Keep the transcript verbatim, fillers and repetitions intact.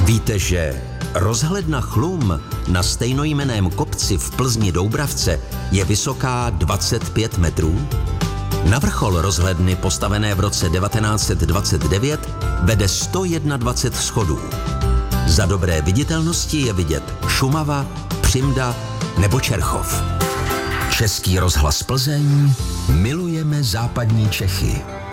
Víte, že rozhledna Chlum na stejnojmenném kopci v Plzni Doubravce je vysoká dvacet pět metrů? Na vrchol rozhledny postavené v roce devatenáct set dvacet devět vede sto dvacet jedna schodů. Za dobré viditelnosti je vidět Šumava, Přimda nebo Čerchov. Český rozhlas Plzeň, milujeme západní Čechy.